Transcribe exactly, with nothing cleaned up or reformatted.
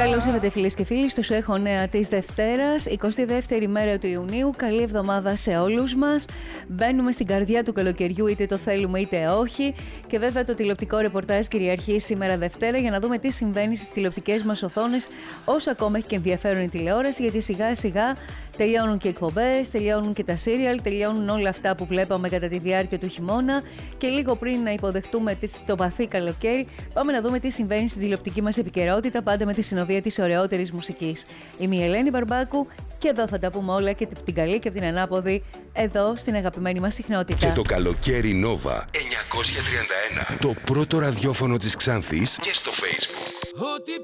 Καλώς ήρθατε φίλες και φίλοι στο Σου έχω νέα της Δευτέρας, εικοστή δεύτερη μέρα του Ιουνίου. Καλή εβδομάδα σε όλους μας. Μπαίνουμε στην καρδιά του καλοκαιριού, είτε το θέλουμε είτε όχι. Και βέβαια το τηλεοπτικό ρεπορτάζ κυριαρχεί σήμερα Δευτέρα για να δούμε τι συμβαίνει στις τηλεοπτικές μας οθόνες, όσο ακόμα έχει και ενδιαφέρον η τηλεόραση, γιατί σιγά σιγά τελειώνουν και οι εκπομπές, τελειώνουν και τα σύριαλ, τελειώνουν όλα αυτά που βλέπαμε κατά τη διάρκεια του χειμώνα. Και λίγο πριν να υποδεχτούμε το βαθύ καλοκαίρι, πάμε να δούμε τι συμβαίνει στην τηλεοπτική μας επικαιρότητα, πάντα με τη συνοδεία της ωραιότερης μουσικής. Είμαι η Ελένη Μπαρμπάκου και εδώ θα τα πούμε όλα, και την καλή και την ανάποδη, εδώ στην αγαπημένη μας συχνότητα. Και το καλοκαίρι Νόβα εννιακόσια τριάντα ένα. Το πρώτο ραδιόφωνο της Ξάνθης και στο Facebook.